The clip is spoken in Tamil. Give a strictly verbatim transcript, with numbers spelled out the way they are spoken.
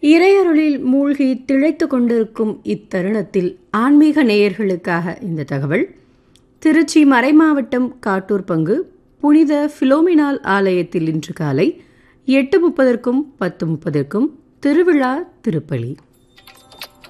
இறையருளில் மூழ்கி திளைத்து கொண்டிருக்கும் இத்தருணத்தில் ஆன்மீக நேயர்களுக்காக இந்த தகவல். திருச்சி மறைமாவட்டம் காட்டூர் பங்கு புனித பிலோமினால் ஆலயத்தில் இன்று காலை எட்டு முப்பதற்கும் பத்து முப்பதற்கும் திருவிழா திருப்பலி.